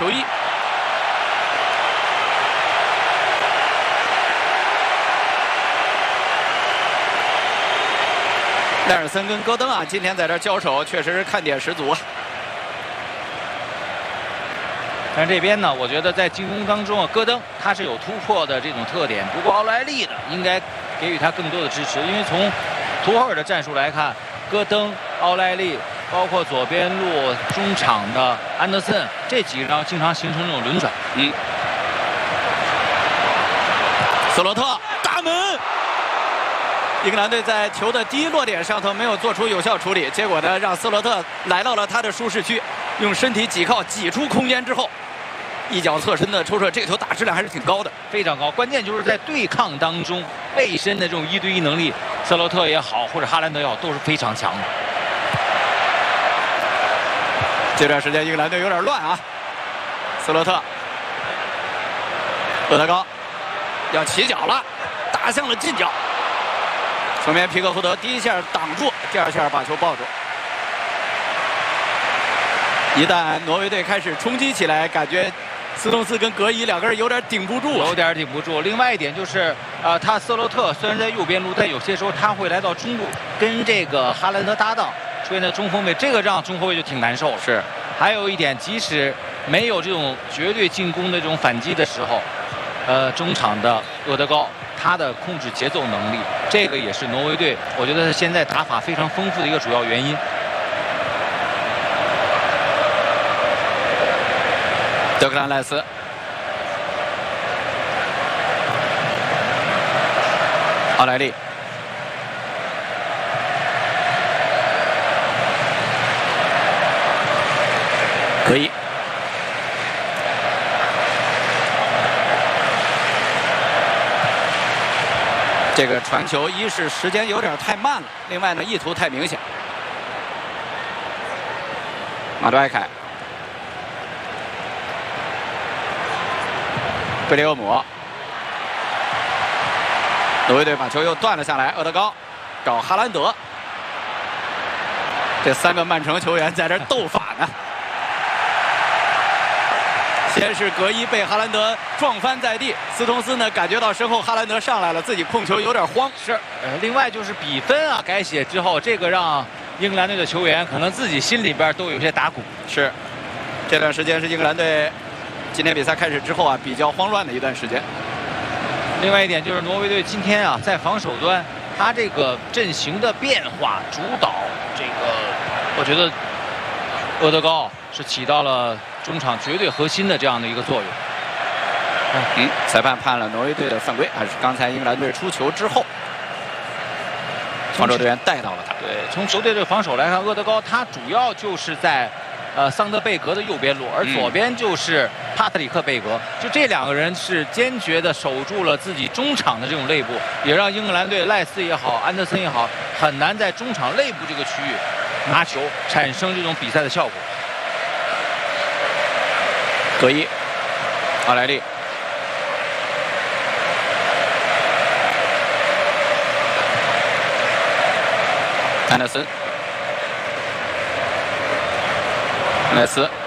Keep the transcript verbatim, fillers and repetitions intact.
球衣。戴尔森跟戈登啊，今天在这交手，确实是看点十足啊。 但是这边呢，我觉得在进攻当中啊，戈登他是有突破的这种特点，不过奥莱利呢，应该给予他更多的支持，因为从图赫尔的战术来看，戈登、奥莱利，包括左边路中场的安德森这几个人经常形成这种轮转。 嗯，斯洛特大门。英格兰队在球的第一落点上头没有做出有效处理，结果呢，让斯洛特来到了他的舒适区，用身体挤靠挤出空间之后，一脚侧身的抽射，这个球打质量还是挺高的， 非常高。关键就是在对抗当中，背身的这种一对一能力，斯洛特也好，或者哈兰德也好，都是非常强的。 这段时间英格兰队有点乱啊，斯洛特，厄德高要起脚了，打向了近角。前面皮克福德第一下挡住，第二下把球抱住。一旦挪威队开始冲击起来，感觉斯通斯跟格伊两个人有点顶不住， 有点顶不住。另外一点就是，呃，他斯洛特虽然在右边路，但有些时候他会来到中路，跟这个哈兰德搭档，出现在中锋位，这个让中后卫就挺难受了。 是。 还有一点，即使没有这种绝对进攻的这种反击的时候，呃，中场的厄德高。他的控制节奏能力，这个也是挪威队，我觉得现在打法非常丰富的一个主要原因。 德克兰赖斯，奥莱利，可以。这个传球，一是时间有点太慢了，另外呢意图太明显。马杜埃凯，贝利厄姆，挪威队把球又断了下来，厄德高找哈兰德，这三个曼城球员在这斗法呢。先是格伊被哈兰德撞翻在地，斯通斯呢感觉到身后哈兰德上来了，自己控球有点慌。 是，呃，另外就是比分啊改写之后，这个让英格兰队的球员可能自己心里边都有些打鼓。 是，这段时间是英格兰队今天比赛开始之后啊比较慌乱的一段时间。 另外一点就是挪威队今天啊在防守端，他这个阵型的变化主导，这个我觉得厄德高是起到了中场绝对核心的这样的一个作用。 嗯，裁判判了挪威队的犯规，还是刚才英格兰队出球之后，防守队员带到了他。 对，从球队的防守来看，厄德高他主要就是在呃桑德贝格的右边路，而左边就是帕特里克贝格，就这两个人是坚决的守住了自己中场的这种内部，也让英格兰队赖斯也好，安德森也好，很难在中场内部这个区域拿球，产生这种比赛的效果。 格伊，奥莱利，安德森，莱斯。